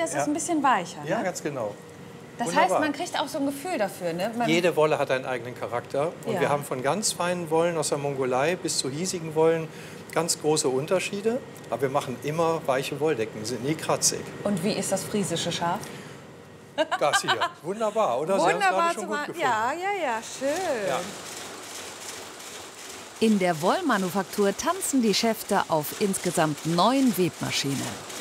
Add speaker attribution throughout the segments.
Speaker 1: es ist ein bisschen weicher. Ne?
Speaker 2: Ja, ganz genau.
Speaker 1: Das
Speaker 2: Wunderbar.
Speaker 1: heißt, man kriegt auch so ein Gefühl dafür. Ne?
Speaker 2: Jede Wolle hat einen eigenen Charakter. Und
Speaker 1: Ja.
Speaker 2: wir haben von ganz feinen Wollen aus der Mongolei bis zu hiesigen Wollen ganz große Unterschiede. Aber wir machen immer weiche Wolldecken, sind nie kratzig.
Speaker 1: Und wie ist das friesische Schaf?
Speaker 2: Das hier, wunderbar, oder? Sie haben es
Speaker 1: Wunderbar
Speaker 2: gerade schon gut gefunden.
Speaker 1: ja, schön.
Speaker 2: Ja.
Speaker 3: In der Wollmanufaktur tanzen die Schäfte auf insgesamt 9 Webmaschinen.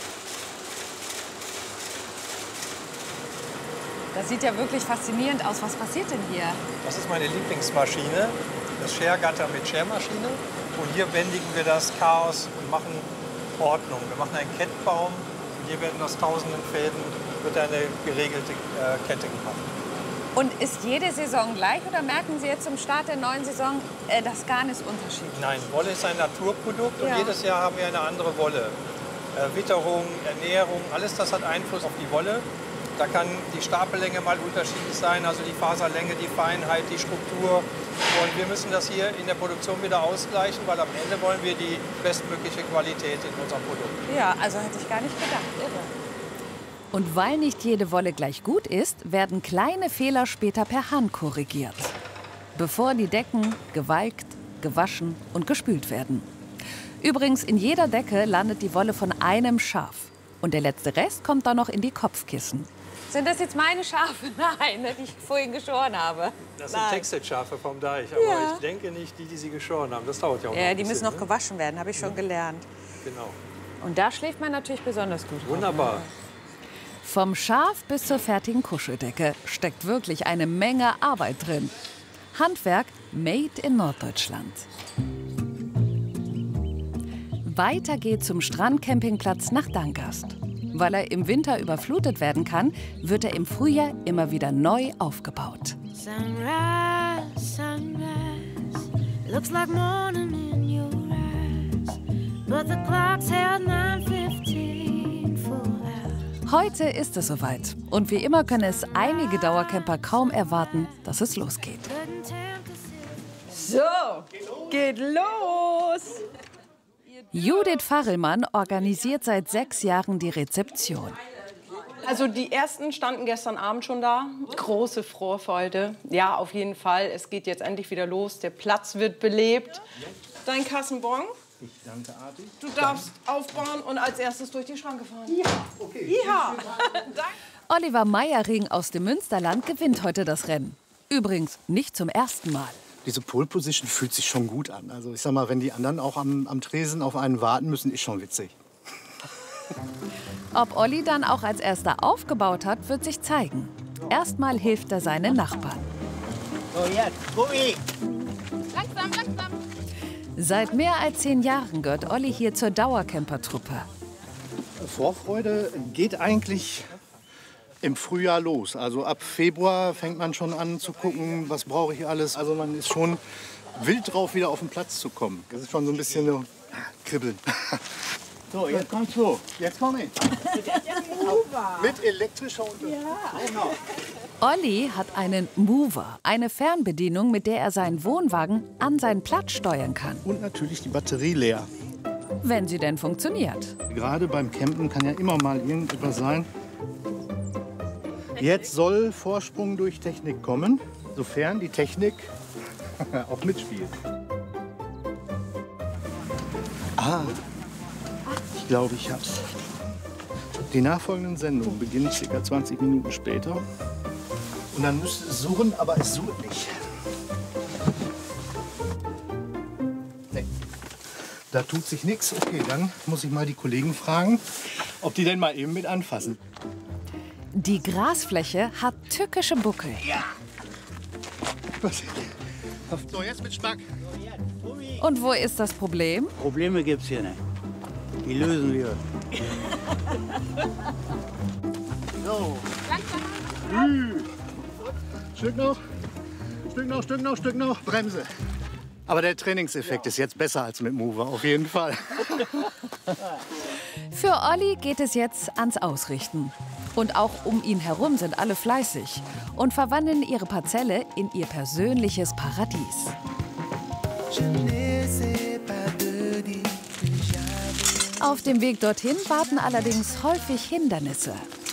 Speaker 1: Das sieht ja wirklich faszinierend aus. Was passiert denn hier?
Speaker 2: Das ist meine Lieblingsmaschine, das Schergatter mit Schermaschine. Und hier bändigen wir das Chaos und machen Ordnung. Wir machen einen Kettbaum. Und hier werden aus tausenden Fäden wird eine geregelte Kette gemacht.
Speaker 1: Und ist jede Saison gleich oder merken Sie jetzt zum Start der neuen Saison, das Garn ist unterschiedlich?
Speaker 2: Nein, Wolle ist ein Naturprodukt und
Speaker 1: Ja.
Speaker 2: jedes Jahr haben wir eine andere Wolle. Witterung, Ernährung, alles das hat Einfluss auf die Wolle. Da kann die Stapellänge mal unterschiedlich sein, also die Faserlänge, die Feinheit, die Struktur. Und wir müssen das hier in der Produktion wieder ausgleichen, weil am Ende wollen wir die bestmögliche Qualität in unserem Produkt.
Speaker 1: Ja, also hätte ich gar nicht gedacht. Irre.
Speaker 3: Und weil nicht jede Wolle gleich gut ist, werden kleine Fehler später per Hand korrigiert. Bevor die Decken gewalkt, gewaschen und gespült werden. Übrigens, in jeder Decke landet die Wolle von einem Schaf. Und der letzte Rest kommt dann noch in die Kopfkissen.
Speaker 1: Sind das jetzt meine Schafe? Nein, ne, die ich vorhin geschoren habe.
Speaker 2: Das sind Textilschafe vom Deich, aber
Speaker 1: Ja.
Speaker 2: ich denke nicht, die sie geschoren haben. Das dauert ja auch noch
Speaker 1: Ja,
Speaker 2: ein
Speaker 1: die müssen
Speaker 2: bisschen,
Speaker 1: noch gewaschen werden, habe ich schon gelernt.
Speaker 2: Genau.
Speaker 1: Und da schläft man natürlich besonders gut drauf,
Speaker 2: Wunderbar.
Speaker 1: ne?
Speaker 3: Vom Schaf bis zur fertigen Kuscheldecke steckt wirklich eine Menge Arbeit drin. Handwerk made in Norddeutschland. Weiter geht zum Strandcampingplatz nach Dangast. Weil er im Winter überflutet werden kann, wird er im Frühjahr immer wieder neu aufgebaut.
Speaker 4: Sunrise, sunrise, looks like morning in your eyes, but the clock's held 9:15 full hours.
Speaker 3: Heute ist es soweit. Und wie immer können es einige Dauercamper kaum erwarten, dass es losgeht.
Speaker 1: So, geht los!
Speaker 3: Judith Farrellmann organisiert seit 6 Jahren die Rezeption.
Speaker 5: Also die ersten standen gestern Abend schon da. Große Vorfreude. Ja, auf jeden Fall. Es geht jetzt endlich wieder los. Der Platz wird belebt. Dein Kassenbon.
Speaker 6: Ich danke artig.
Speaker 5: Du darfst aufbauen und als erstes durch die Schranke fahren.
Speaker 6: Ja, okay.
Speaker 5: Ja.
Speaker 3: Oliver Meyering aus dem Münsterland gewinnt heute das Rennen. Übrigens nicht zum ersten Mal.
Speaker 6: Diese Pole Position fühlt sich schon gut an. Also ich sag mal, wenn die anderen auch am Tresen auf einen warten müssen, ist schon witzig.
Speaker 3: Ob Olli dann auch als erster aufgebaut hat, wird sich zeigen. Erstmal hilft er seinen Nachbarn.
Speaker 6: So, jetzt, Gummi.
Speaker 1: Langsam, langsam.
Speaker 3: Seit mehr als 10 Jahren gehört Olli hier zur Dauercamper-Truppe.
Speaker 6: Vorfreude geht eigentlich im Frühjahr los. Also ab Februar fängt man schon an zu gucken, was brauche ich alles. Also man ist schon wild drauf, wieder auf den Platz zu kommen. Das ist schon so ein bisschen so kribbeln. So, jetzt kommst du. Jetzt komm ich. Mit elektrischer Unterstützung. Ja.
Speaker 3: Olli hat einen Mover, eine Fernbedienung, mit der er seinen Wohnwagen an seinen Platz steuern kann.
Speaker 6: Und natürlich die Batterie leer.
Speaker 3: Wenn sie denn funktioniert.
Speaker 6: Gerade beim Campen kann ja immer mal irgendetwas sein. Jetzt soll Vorsprung durch Technik kommen, sofern die Technik auch mitspielt. Ah, ich glaube, ich hab's. Die nachfolgende Sendung beginnt ca. 20 Minuten später. Und dann müsste es suchen, aber es sucht nicht. Nee. Da tut sich nichts. Okay, dann muss ich mal die Kollegen fragen, ob die denn mal eben mit anfassen.
Speaker 3: Die Grasfläche hat tückische Buckel.
Speaker 6: Ja. So, jetzt mit Schmack.
Speaker 3: Und wo ist das Problem?
Speaker 7: Probleme gibt's hier nicht. Die lösen wir.
Speaker 6: So. Stück noch. Stück noch, Stück noch, Stück noch. Bremse. Aber der Trainingseffekt ist jetzt besser als mit Mover, auf jeden Fall.
Speaker 3: Für Olli geht es jetzt ans Ausrichten. Und auch um ihn herum sind alle fleißig und verwandeln ihre Parzelle in ihr persönliches Paradies. Auf dem Weg dorthin warten allerdings häufig Hindernisse.